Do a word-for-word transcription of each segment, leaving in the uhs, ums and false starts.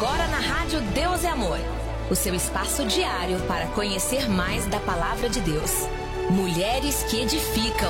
Agora na Rádio Deus é Amor, o seu espaço diário para conhecer mais da Palavra de Deus. Mulheres que edificam.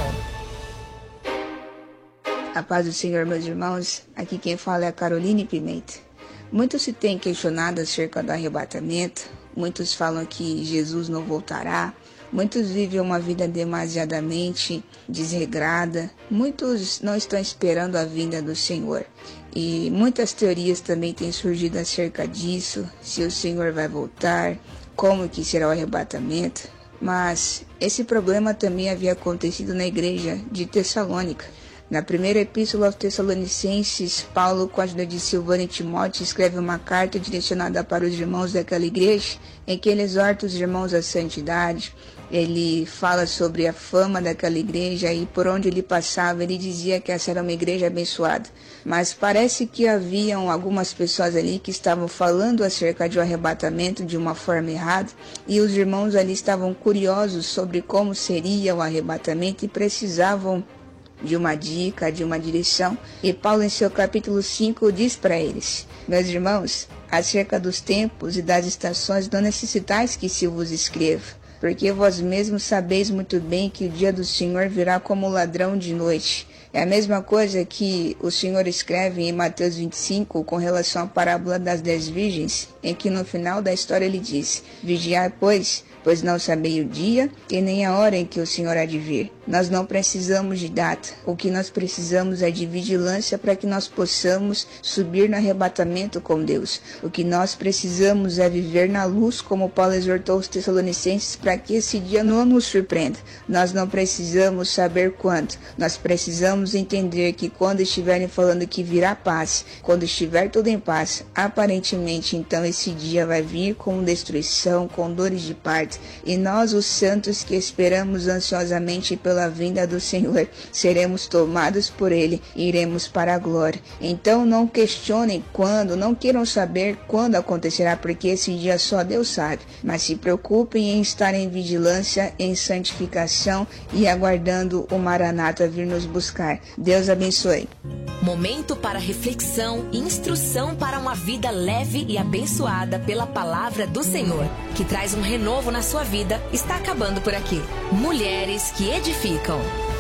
A paz do Senhor, meus irmãos. Aqui quem fala é a Caroline Pimenta. Muito se tem questionado acerca do arrebatamento. Muitos falam que Jesus não voltará. Muitos vivem uma vida demasiadamente desregrada. Muitos não estão esperando a vinda do Senhor. E muitas teorias também têm surgido acerca disso. Se o Senhor vai voltar, como que será o arrebatamento. Mas esse problema também havia acontecido na igreja de Tessalônica. Na primeira epístola aos Tessalonicenses, Paulo, com a ajuda de Silvano e Timóteo, escreve uma carta direcionada para os irmãos daquela igreja, em que ele exorta os irmãos à santidade. Ele fala sobre a fama daquela igreja e por onde ele passava, ele dizia que essa era uma igreja abençoada. Mas parece que haviam algumas pessoas ali que estavam falando acerca de um arrebatamento de uma forma errada, e os irmãos ali estavam curiosos sobre como seria o arrebatamento e precisavam de uma dica, de uma direção. E Paulo, em seu capítulo cinco, diz para eles: meus irmãos, acerca dos tempos e das estações não necessitais que se vos escreva, porque vós mesmos sabeis muito bem que o dia do Senhor virá como ladrão de noite. É a mesma coisa que o Senhor escreve em Mateus vinte e cinco com relação à parábola das dez virgens, em que no final da história ele diz: vigiai, pois, pois não sabei o dia e nem a hora em que o Senhor há de vir. Nós não precisamos de data. O que nós precisamos é de vigilância para que nós possamos subir no arrebatamento com Deus. O que nós precisamos é viver na luz, como Paulo exortou os Tessalonicenses, para que esse dia não nos surpreenda. Nós não precisamos saber quando. Nós precisamos entender que quando estiverem falando que virá paz, quando estiver tudo em paz, aparentemente então esse dia vai vir com destruição, com dores de parto. E nós, os santos que esperamos ansiosamente pela pela vinda do Senhor, seremos tomados por Ele e iremos para a glória. Então não questionem quando, não queiram saber quando acontecerá, porque esse dia só Deus sabe, mas se preocupem em estar em vigilância, em santificação e aguardando o Maranata vir nos buscar. Deus abençoe. Momento para reflexão e instrução para uma vida leve e abençoada pela palavra do Senhor, que traz um renovo na sua vida, está acabando por aqui. Mulheres que edificam.